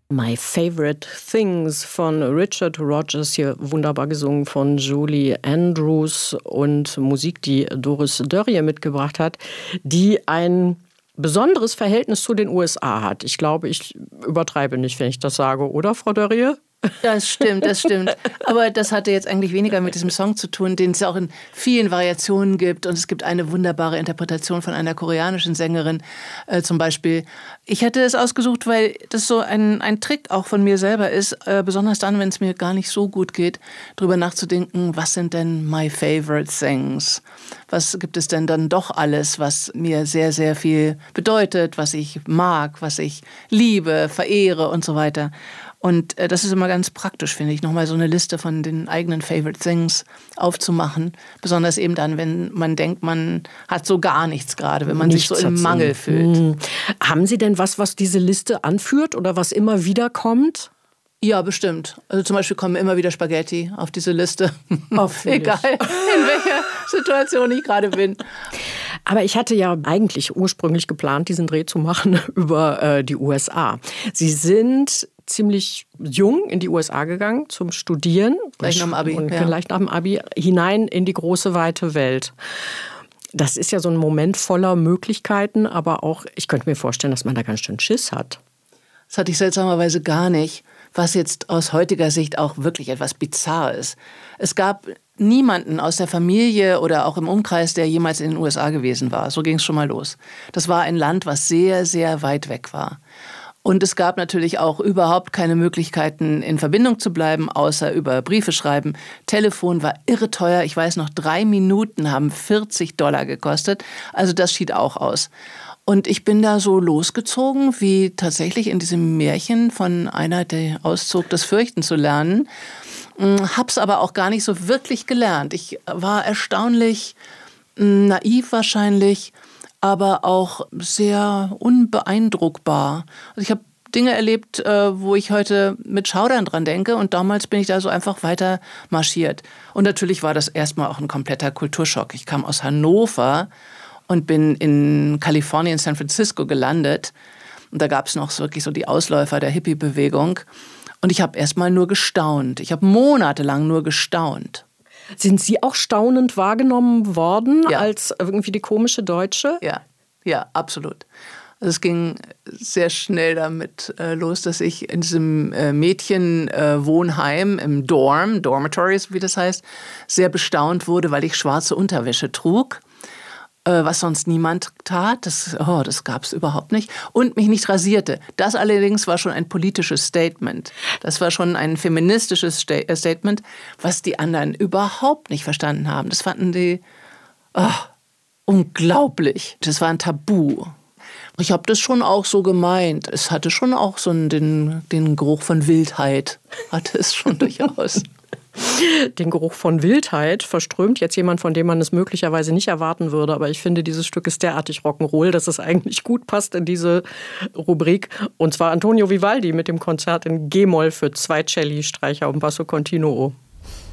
My Favorite Things von Richard Rodgers, hier wunderbar gesungen von Julie Andrews und Musik, die Doris Dörrie mitgebracht hat, die ein besonderes Verhältnis zu den USA hat. Ich glaube, ich übertreibe nicht, wenn ich das sage, oder, Frau Dörrie? Das stimmt. Aber das hatte jetzt eigentlich weniger mit diesem Song zu tun, den es ja auch in vielen Variationen gibt. Und es gibt eine wunderbare Interpretation von einer koreanischen Sängerin zum Beispiel. Ich hätte es ausgesucht, weil das so ein Trick auch von mir selber ist, besonders dann, wenn es mir gar nicht so gut geht, darüber nachzudenken, was sind denn my favorite things? Was gibt es denn dann doch alles, was mir sehr, sehr viel bedeutet, was ich mag, was ich liebe, verehre und so weiter. Und das ist immer ganz praktisch, finde ich, nochmal so eine Liste von den eigenen Favorite Things aufzumachen. Besonders eben dann, wenn man denkt, man hat so gar nichts gerade, wenn man sich so im Mangel fühlt. Haben Sie denn was diese Liste anführt oder was immer wieder kommt? Ja, bestimmt. Also zum Beispiel kommen immer wieder Spaghetti auf diese Liste. Egal, in welcher Situation ich gerade bin. Aber ich hatte ja eigentlich ursprünglich geplant, diesen Dreh zu machen über die USA. Sie sind ziemlich jung in die USA gegangen zum Studieren. Gleich nach dem Abi. Und gleich nach dem Abi hinein in die große, weite Welt. Das ist ja so ein Moment voller Möglichkeiten, aber auch, ich könnte mir vorstellen, dass man da ganz schön Schiss hat. Das hatte ich seltsamerweise gar nicht, was jetzt aus heutiger Sicht auch wirklich etwas bizarr ist. Es gab niemanden aus der Familie oder auch im Umkreis, der jemals in den USA gewesen war. So ging es schon mal los. Das war ein Land, was sehr, sehr weit weg war. Und es gab natürlich auch überhaupt keine Möglichkeiten, in Verbindung zu bleiben, außer über Briefe schreiben. Telefon war irre teuer. Ich weiß noch, 3 Minuten haben $40 gekostet. Also das schied auch aus. Und ich bin da so losgezogen, wie tatsächlich in diesem Märchen von einer, der auszog, das Fürchten zu lernen. Hab's aber auch gar nicht so wirklich gelernt. Ich war erstaunlich naiv wahrscheinlich, aber auch sehr unbeeindruckbar. Also ich habe Dinge erlebt, wo ich heute mit Schaudern dran denke, und damals bin ich da so einfach weiter marschiert. Und natürlich war das erstmal auch ein kompletter Kulturschock. Ich kam aus Hannover und bin in Kalifornien, San Francisco gelandet. Und da gab es noch wirklich so die Ausläufer der Hippie-Bewegung. Und ich habe erstmal nur gestaunt. Ich habe monatelang nur gestaunt. Sind Sie auch staunend wahrgenommen worden als irgendwie die komische Deutsche? Ja, absolut. Also es ging sehr schnell damit los, dass ich in diesem Mädchenwohnheim im Dormitories, wie das heißt, sehr bestaunt wurde, weil ich schwarze Unterwäsche trug, was sonst niemand tat. Das gab es überhaupt nicht. Und mich nicht rasierte. Das allerdings war schon ein politisches Statement. Das war schon ein feministisches Statement, was die anderen überhaupt nicht verstanden haben. Das fanden die unglaublich. Das war ein Tabu. Ich habe das schon auch so gemeint. Es hatte schon auch so den Geruch von Wildheit. Hatte es schon durchaus. Den Geruch von Wildheit verströmt jetzt jemand, von dem man es möglicherweise nicht erwarten würde. Aber ich finde, dieses Stück ist derartig Rock'n'Roll, dass es eigentlich gut passt in diese Rubrik. Und zwar Antonio Vivaldi mit dem Konzert in G-Moll für 2 Celli, Streicher und Basso Continuo.